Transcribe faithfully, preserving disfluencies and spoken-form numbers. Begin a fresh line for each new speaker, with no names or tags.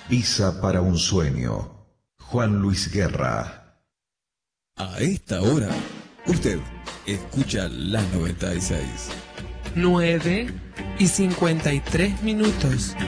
Pisa para un sueño. Juan Luis Guerra.
A esta hora, usted escucha la noventa y seis.
nueve y cincuenta y tres minutos.